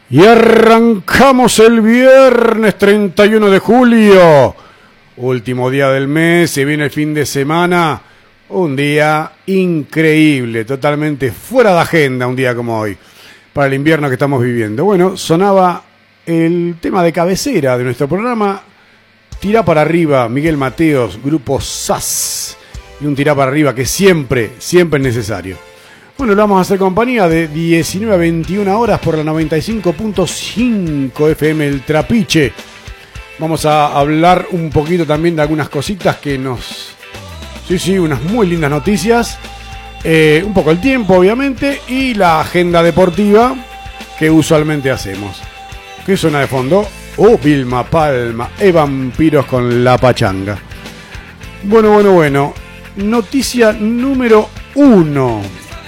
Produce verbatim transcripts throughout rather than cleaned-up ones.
Y arrancamos el viernes treinta y uno de julio, último día del mes, se viene el fin de semana, un día increíble, totalmente fuera de agenda, un día como hoy, para el invierno que estamos viviendo. Bueno, sonaba el tema de cabecera de nuestro programa, Tirá para arriba, Miguel Mateos, Grupo S A S, y un tirá para arriba que siempre, siempre es necesario. Bueno, le vamos a hacer compañía de diecinueve a veintiuna horas por la noventa y cinco punto cinco F M El Trapiche. Vamos a hablar un poquito también de algunas cositas que nos... Sí, sí, unas muy lindas noticias. Eh, un poco el tiempo, obviamente, y la agenda deportiva que usualmente hacemos. ¿Qué suena de fondo? Oh, Vilma Palma, e Vampiros con la Pachanga. Bueno, bueno, bueno. Noticia número uno.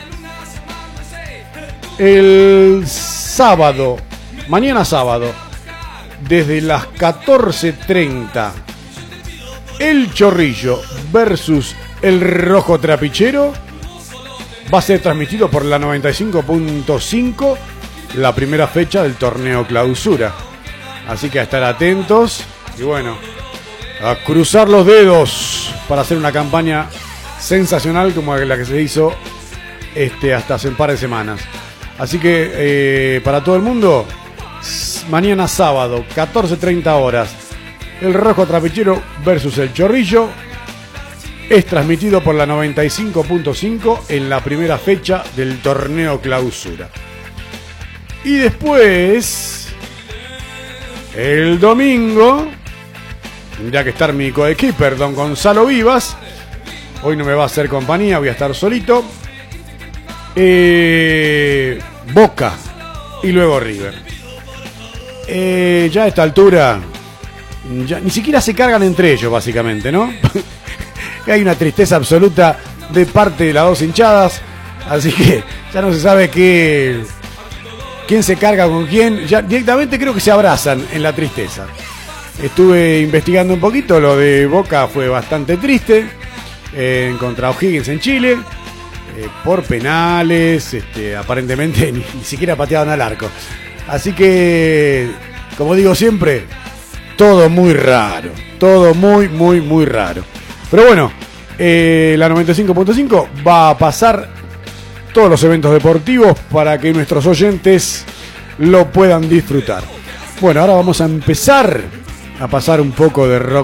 El sábado, mañana sábado, desde las catorce treinta, El Chorrillo versus el Rojo Trapichero va a ser transmitido por la noventa y cinco punto cinco, la primera fecha del torneo Clausura. Así que a estar atentos y bueno, a cruzar los dedos para hacer una campaña sensacional como la que se hizo este, hasta hace un par de semanas. Así que eh, para todo el mundo, mañana sábado, catorce treinta horas, el Rojo Trapichero versus el Chorrillo es transmitido por la noventa y cinco punto cinco en la primera fecha del torneo Clausura. Y después, el domingo, tendría que estar mi coequiper, don Gonzalo Vivas. Hoy no me va a hacer compañía, voy a estar solito. Eh, Boca y luego River. Eh, ya a esta altura ya, ni siquiera se cargan entre ellos, básicamente, ¿no? Hay una tristeza absoluta de parte de las dos hinchadas, así que ya no se sabe qué, quién se carga con quién. Ya directamente creo que se abrazan en la tristeza. Estuve investigando un poquito, lo de Boca fue bastante triste, eh, contra O'Higgins en Chile. Eh, por penales, este, aparentemente ni, ni siquiera pateaban al arco. Así que, como digo siempre, todo muy raro. Todo muy, muy, muy raro. Pero bueno, eh, la noventa y cinco punto cinco va a pasar todos los eventos deportivos para que nuestros oyentes lo puedan disfrutar. Bueno, ahora vamos a empezar a pasar un poco de rock